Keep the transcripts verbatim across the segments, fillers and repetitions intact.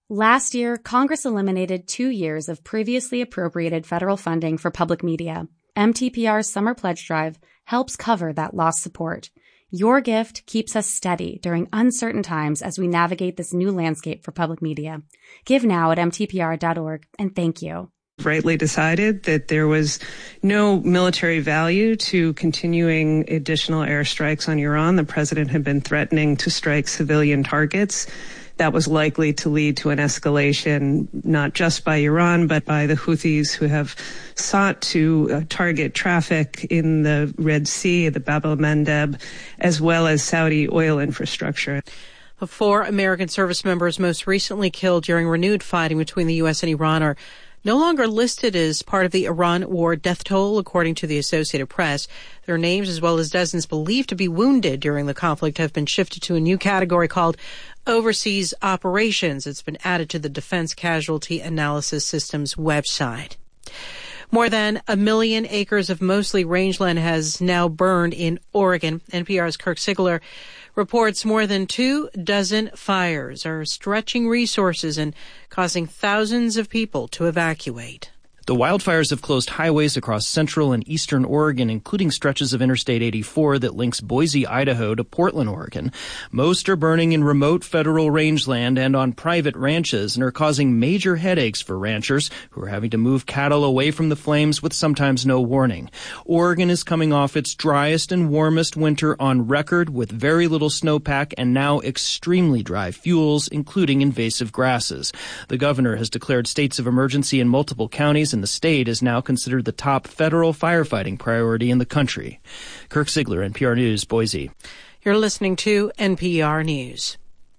Last year, Congress eliminated two years of previously appropriated federal funding for public media. M T P R's Summer Pledge Drive helps cover that lost support. Your gift keeps us steady during uncertain times as we navigate this new landscape for public media. Give now at m t p r dot org, and thank you. Rightly decided that there was no military value to continuing additional airstrikes on Iran. The president had been threatening to strike civilian targets. That was likely to lead to an escalation, not just by Iran, but by the Houthis, who have sought to uh, target traffic in the Red Sea, the Bab el-Mandeb, as well as Saudi oil infrastructure. The four American service members most recently killed during renewed fighting between the U S and Iran are no longer listed as part of the Iran war death toll, according to the Associated Press. Their names, as well as dozens believed to be wounded during the conflict, have been shifted to a new category called Overseas Operations. It's been added to the Defense Casualty Analysis Systems website. More than a million acres of mostly rangeland has now burned in Oregon. N P R's Kirk Sigler reports more than two dozen fires are stretching resources and causing thousands of people to evacuate. The wildfires have closed highways across central and eastern Oregon, including stretches of Interstate eighty-four that links Boise, Idaho to Portland, Oregon. Most are burning in remote federal rangeland and on private ranches and are causing major headaches for ranchers who are having to move cattle away from the flames with sometimes no warning. Oregon is coming off its driest and warmest winter on record with very little snowpack and now extremely dry fuels, including invasive grasses. The governor has declared states of emergency in multiple counties, and the state is now considered the top federal firefighting priority in the country. Kirk Sigler, N P R News, Boise. You're listening to N P R News.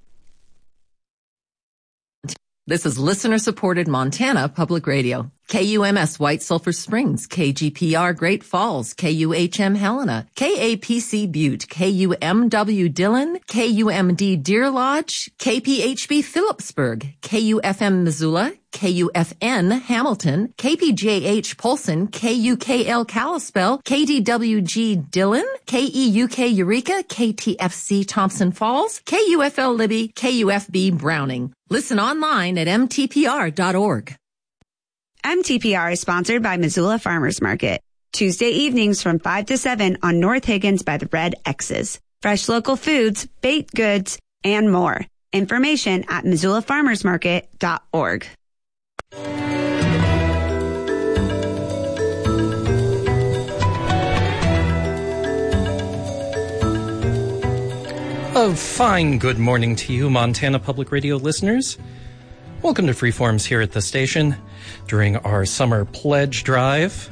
This is listener-supported Montana Public Radio. K U M S White Sulphur Springs, K G P R Great Falls, K U H M Helena, K A P C Butte, K U M W Dillon, K U M D Deer Lodge, K P H B Phillipsburg, K U F M Missoula, K U F N Hamilton, K P J H Polson, K U K L Kalispell, K D W G Dillon, K E U K Eureka, K T F C Thompson Falls, K U F L Libby, K U F B Browning. Listen online at m t p r dot org. M T P R is sponsored by Missoula Farmers Market. Tuesday evenings from five to seven on North Higgins by the Red X's. Fresh local foods, baked goods, and more. Information at missoula farmers market dot org. A fine good morning to you, Montana Public Radio listeners. Welcome to Freeforms here at the station during our summer pledge drive,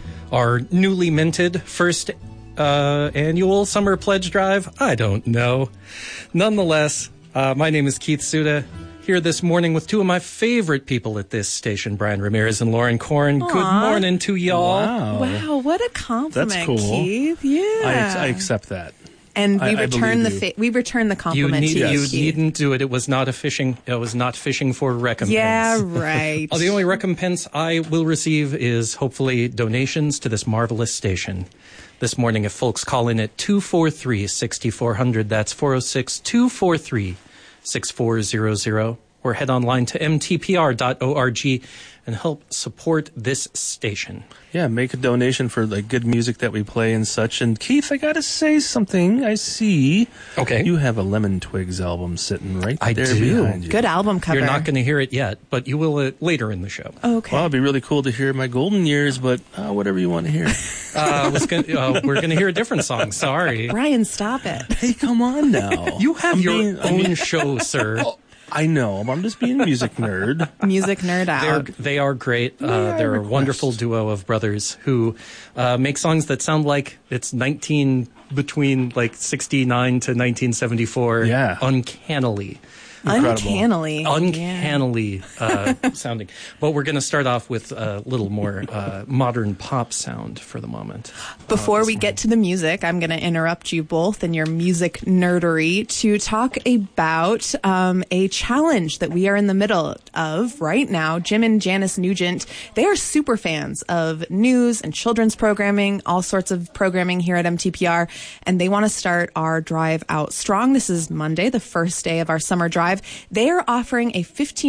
our newly minted first uh, annual summer pledge drive. I don't know. Nonetheless, uh, my name is Keith Suda, here this morning with two of my favorite people at this station, Brian Ramirez and Lauren Korn. Aww. Good morning to y'all. Wow. Wow, what a compliment, That's cool. Keith. Yeah. I, I accept that. And we I, return I the fa- we return the compliment you need, to you. You Keith. needn't do it. It was not a fishing. It was not fishing for recompense. Yeah, right. The only recompense I will receive is hopefully donations to this marvelous station. This morning, if folks call in at two four three, six four zero zero, that's four oh six, two four three, six four zero zero, or head online to m t p r dot org and help support this station. Yeah, make a donation for like good music that we play and such. And Keith, I gotta say something. I see. Okay. You have a Lemon Twigs album sitting right I there do. behind you. Good album cover. You're not going to hear it yet, but you will uh, later in the show. Okay. Well, it'd be really cool to hear my golden years, but uh, whatever you want to hear. uh, was gonna, uh, we're going to hear a different song. Sorry. Brian, stop it. Hey, come on now. You have I'm your being, own I mean, show, sir. Oh, I know, but I'm just being a music nerd. Music nerd out. They're, they are great. Uh, they're a wonderful duo of brothers who uh, make songs that sound like it's nineteen between like sixty-nine to nineteen seventy-four. Yeah. Uncannily. Incredible. Uncannily. Uncannily uh, sounding. But we're going to start off with a little more uh, modern pop sound for the moment. Before uh, we get to the music, I'm going to interrupt you both in your music nerdery to talk about um, a challenge that we are in the middle of right now. Jim and Janice Nugent, they are super fans of news and children's programming, all sorts of programming here at M T P R, and they want to start our drive out strong. This is Monday, the first day of our summer drive. They are offering a fifteen